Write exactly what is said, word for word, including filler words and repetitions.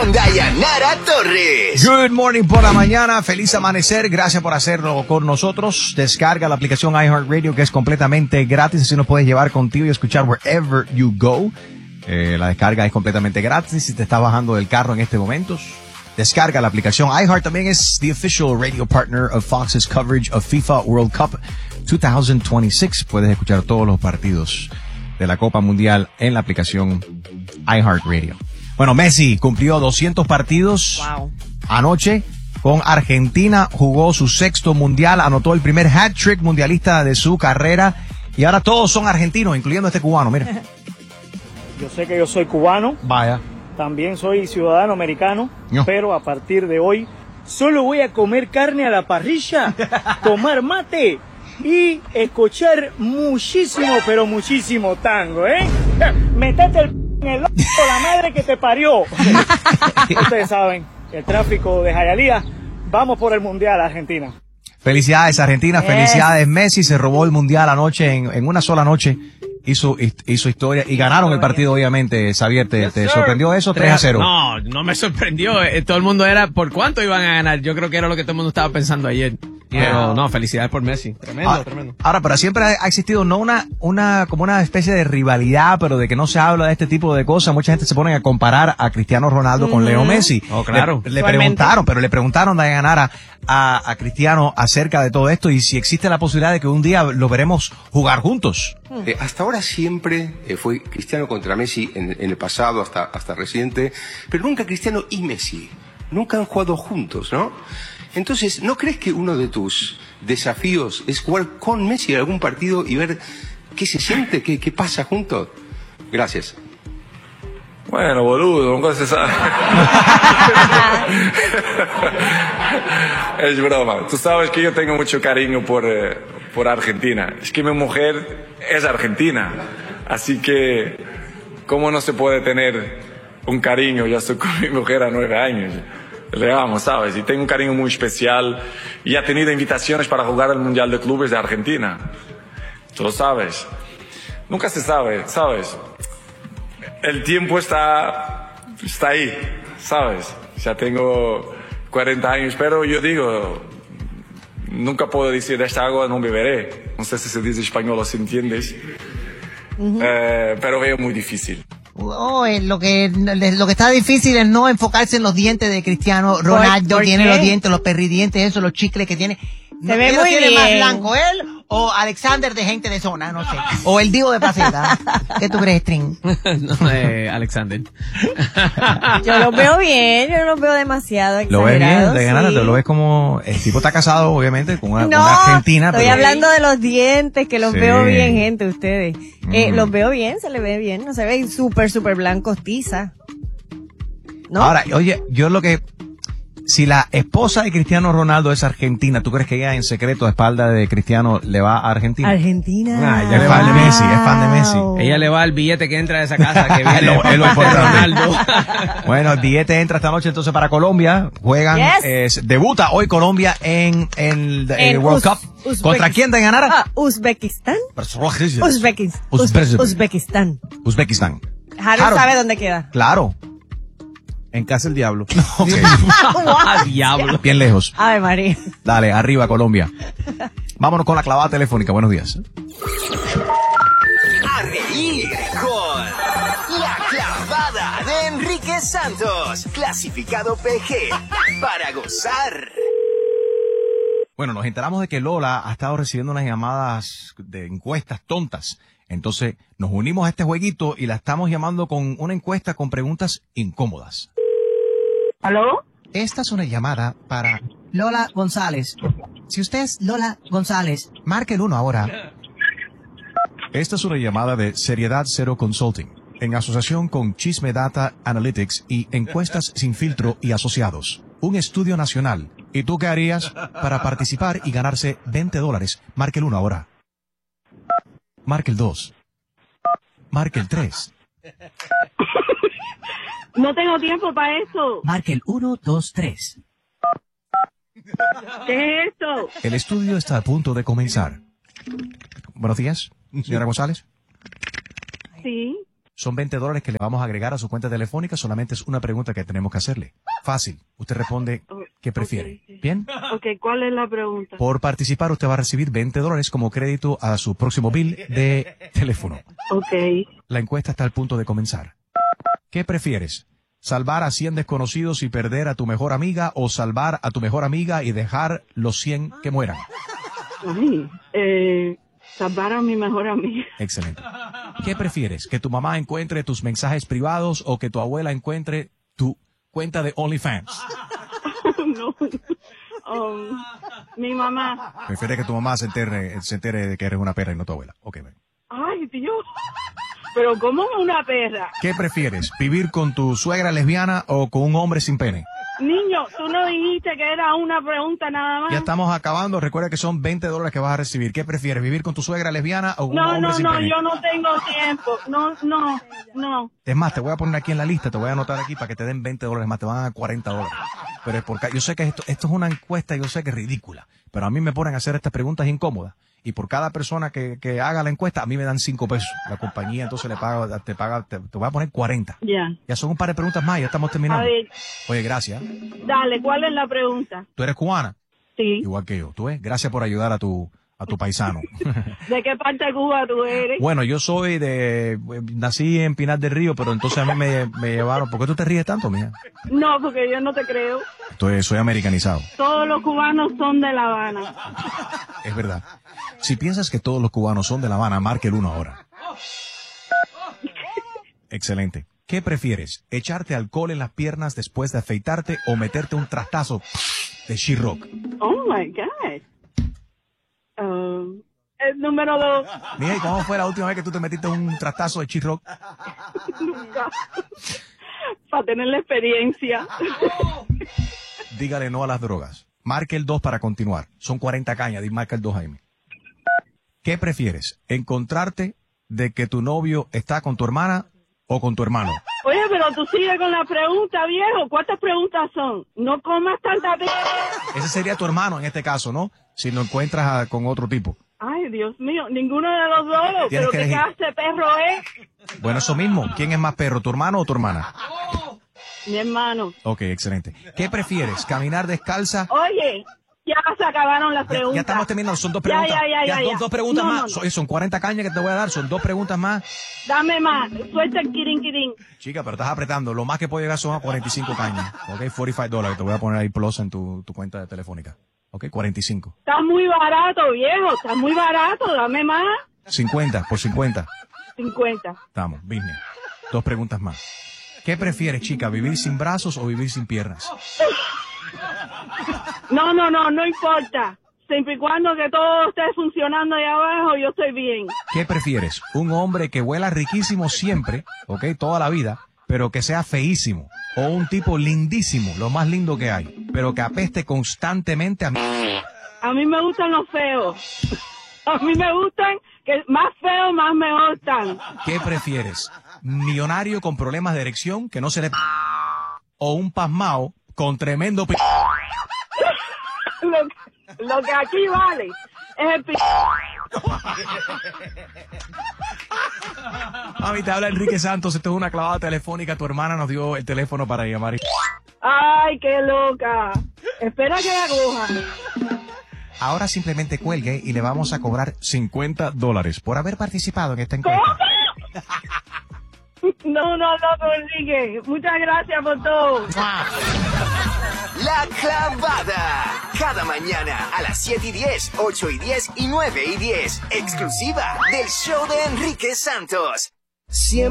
con Dayanara Torres. Good morning por la mañana, feliz amanecer, gracias por hacerlo con nosotros. Descarga la aplicación iHeartRadio que es completamente gratis, así nos puedes llevar contigo y escuchar wherever you go. Eh, la descarga es completamente gratis si te estás bajando del carro en este momento. Descarga la aplicación. iHeart también es the official radio partner of Fox's coverage of FIFA World Cup twenty twenty-six. Puedes escuchar todos los partidos de la Copa Mundial en la aplicación iHeartRadio. Bueno, Messi cumplió doscientos partidos wow. anoche con Argentina, jugó su sexto mundial, anotó el primer hat-trick mundialista de su carrera y ahora todos son argentinos, incluyendo este cubano, mira. Yo sé que yo soy cubano. Vaya. También soy ciudadano americano, no. pero a partir de hoy solo voy a comer carne a la parrilla, tomar mate y escuchar muchísimo, pero muchísimo tango, ¿eh? Métete el p en el ojo, la madre que te parió. Ustedes saben, el tráfico de Hialeah, vamos por el Mundial, Argentina. Felicidades, Argentina, yes. felicidades, Messi se robó el Mundial anoche, en, en una sola noche. Hizo, hizo historia y ganaron el partido, obviamente. Xavier, ¿te, te sorprendió eso? tres a cero. No, no me sorprendió. Eh, todo el mundo era por cuánto iban a ganar. Yo creo que era lo que todo el mundo estaba pensando ayer. Yeah. Pero no, felicidades por Messi. Tremendo, ahora, tremendo. Ahora, pero siempre ha existido no una, una, como una especie de rivalidad, pero de que no se habla de este tipo de cosas. Mucha gente se pone a comparar a Cristiano Ronaldo mm-hmm. con Leo Messi. Oh, claro. Le, le preguntaron, pero le preguntaron a ganar a, a Cristiano acerca de todo esto y si existe la posibilidad de que un día lo veremos jugar juntos. Eh, hasta ahora siempre eh, fue Cristiano contra Messi en, en el pasado, hasta, hasta reciente, pero nunca Cristiano y Messi. Nunca han jugado juntos, ¿no? Entonces, ¿no crees que uno de tus desafíos es jugar con Messi en algún partido y ver qué se siente, qué, qué pasa juntos? Gracias. Bueno, boludo, nunca se sabe. Es broma. Tú sabes que yo tengo mucho cariño por, eh, por Argentina. Es que mi mujer es argentina. Así que, ¿cómo no se puede tener un cariño? Ya estoy con mi mujer a nueve años. Le amo, ¿sabes? Y tengo un cariño muy especial. Y ha tenido invitaciones para jugar al Mundial de Clubes de Argentina. Tú lo sabes. Nunca se sabe, ¿sabes? El tiempo está, está ahí, ¿sabes? Ya tengo cuarenta años, pero yo digo, nunca puedo decir de esta agua no beberé. No sé si se dice español o si entiendes. Uh-huh. Eh, pero veo muy difícil. Oh, eh, lo que lo que está difícil es no enfocarse en los dientes de Cristiano Ronaldo. ¿Por tiene qué? Los dientes, los perridientes, eso, los chicles que tiene. Se ve muy tiene bien. más blanco él o Alexander de gente de zona, no sé. O el Divo de Placeta. ¿Qué tú crees, String? No, eh, Alexander. Yo los veo bien, yo no los veo demasiado Lo ves bien, exagerados, de ganas, sí. te lo ves como, el tipo está casado, obviamente, con una, No, una argentina. estoy pero... hablando de los dientes, que los Sí. veo bien, gente, ustedes. Mm. Eh, los veo bien, se le ve bien, no se ven súper, súper blancos, tiza. ¿No? Ahora, oye, yo lo que... Si la esposa de Cristiano Ronaldo es argentina, ¿tú crees que ella en secreto a espalda de Cristiano le va a Argentina? Argentina. Ah, ella es fan de Messi, es fan de Messi. Ella le va al billete que entra de esa casa que viene Lo- es lo de importante. Ronaldo. Bueno, el billete entra esta noche entonces para Colombia. Juegan, Yes. eh, debuta hoy Colombia en, en, el En World Uz- Cup. Uzbekistán. ¿Contra quién de ganar? Ah, Uzbekistán. Uzbekistán. Uzbekistán. Uzbekistán. Uzbekistán. Harold Harold. sabe dónde queda. Claro. En casa del diablo. Ok. Ah, diablo. Bien lejos. Ave María. Dale, arriba Colombia. Vámonos con la clavada telefónica. Buenos días. A reír con La Clavada de Enrique Santos. Clasificado P G. Para gozar. Bueno, nos enteramos de que Lola ha estado recibiendo unas llamadas de encuestas tontas. Entonces, nos unimos a este jueguito y la estamos llamando con una encuesta con preguntas incómodas. ¿Aló? Esta es una llamada para... Lola González. Si usted es Lola González, Marque el uno ahora. Esta es una llamada de Seriedad Cero Consulting, en asociación con Chisme Data Analytics y Encuestas Sin Filtro y Asociados. Un estudio nacional. ¿Y tú qué harías para participar y ganarse veinte dólares? Marque el uno ahora. Marque el dos. Marque el tres. No tengo tiempo para eso. marque el uno, dos, tres. ¿Qué es esto? El estudio está a punto de comenzar. Buenos días, señora González. Sí. Son veinte dólares que le vamos a agregar a su cuenta telefónica. Solamente es una pregunta que tenemos que hacerle. Fácil. Usted responde qué prefiere. Okay, sí. ¿Bien? Ok, ¿cuál es la pregunta? Por participar, usted va a recibir veinte dólares como crédito a su próximo bill de teléfono. Ok. La encuesta está al punto de comenzar. ¿Qué prefieres? ¿Salvar a cien desconocidos y perder a tu mejor amiga o salvar a tu mejor amiga y dejar los cien que mueran? Ay, eh, salvar a mi mejor amiga. Excelente. ¿Qué prefieres? ¿Que tu mamá encuentre tus mensajes privados o que tu abuela encuentre tu cuenta de OnlyFans? No. Um, mi mamá. Prefiere que tu mamá se entere, se entere de que eres una perra y no tu abuela. Ok, ven. Ay, Dios. Pero ¿cómo una perra? ¿Qué prefieres? ¿Vivir con tu suegra lesbiana o con un hombre sin pene? Niño, tú no dijiste que era una pregunta nada más. Ya estamos acabando. Recuerda que son veinte dólares que vas a recibir. ¿Qué prefieres? ¿Vivir con tu suegra lesbiana o con No, un hombre no, sin no, pene? yo no tengo tiempo. No, no, no. Es más, te voy a poner aquí en la lista, te voy a anotar aquí para que te den veinte dólares más, te van a dar cuarenta dólares. Pero es porque yo sé que esto, esto es una encuesta, yo sé que es ridícula, pero a mí me ponen a hacer estas preguntas incómodas. Y por cada persona que, que haga la encuesta, a mí me dan cinco pesos. La compañía entonces le paga, te paga, te, te voy a poner cuarenta. Ya. Ya son un par de preguntas más, ya estamos terminando. A ver, Oye, gracias. dale, ¿cuál es la pregunta? ¿Tú eres cubana? Sí. Igual que yo. ¿Tú ves? Gracias por ayudar a tu, a tu paisano. ¿De qué parte de Cuba tú eres? Bueno, yo soy de, nací en Pinar del Río, pero entonces a mí me, me llevaron. ¿Por qué tú te ríes tanto, mija? No, porque yo no te creo. Entonces soy americanizado. Todos los cubanos son de La Habana. Es verdad. Si piensas que todos los cubanos son de La Habana, marque el uno ahora. Excelente. ¿Qué prefieres? ¿Echarte alcohol en las piernas después de afeitarte o meterte un trastazo de She-Rock? Oh my God. Um, el número dos. Mira, ¿y cómo fue la última vez que tú te metiste un trastazo de She-Rock? Nunca. Para tener la experiencia. Dígale no a las drogas. Marque el dos para continuar. Son cuarenta cañas. Di marca el dos, Jaime. ¿Qué prefieres? ¿Encontrarte de que tu novio está con tu hermana o con tu hermano? Oye, pero tú sigues con la pregunta, viejo. ¿Cuántas preguntas son? No comas tanta vez. Ese sería tu hermano en este caso, ¿no? Si lo encuentras a- con otro tipo. Ay, Dios mío, ninguno de los dos. Tienes Pero que qué elegir. clase de perro es. Bueno, eso mismo. ¿Quién es más perro, tu hermano o tu hermana? Mi hermano. Ok, excelente. ¿Qué prefieres? ¿Caminar descalza? Oye, ya se acabaron las Ya, preguntas. ya estamos terminando, son dos Ya, preguntas. ya, ya, ya, dos, ya. dos preguntas No, más. no, no. Son- Son cuarenta cañas que te voy a dar, son dos preguntas más. Dame más. Suelta el kirin kirin. Chica, pero estás apretando. Lo más que puedo llegar son a cuarenta y cinco cañas. Ok, cuarenta y cinco dólares. Te voy a poner ahí plus en tu, tu cuenta de telefónica. Ok, cuarenta y cinco. Está muy barato, viejo. Está muy barato. Dame más. cincuenta por cincuenta. cincuenta. Estamos, business. Dos preguntas más. ¿Qué prefieres, chica? ¿Vivir sin brazos o vivir sin piernas? No, no, no, no importa. Siempre y cuando que todo esté funcionando ahí abajo, yo estoy bien. ¿Qué prefieres? ¿Un hombre que huela riquísimo siempre, ok, toda la vida, pero que sea feísimo? ¿O un tipo lindísimo, lo más lindo que hay, pero que apeste constantemente a mí? A mí me gustan los feos. A mí me gustan que más feos, más me gustan. ¿Qué prefieres? ¿Millonario con problemas de erección que no se le... o un pasmao con tremendo... pi- Lo, que- lo que aquí vale es el pi... Mami, te habla Enrique Santos, esto es una clavada telefónica, tu hermana nos dio el teléfono para llamar. Ay, qué loca. Espera que la coja. Ahora simplemente cuelgue y le vamos a cobrar cincuenta dólares por haber participado en esta encuesta. No, no, no, Enrique. Muchas gracias por todo. La Clavada. Cada mañana a las siete y diez, ocho y diez y nueve y diez. Exclusiva del show de Enrique Santos. Siempre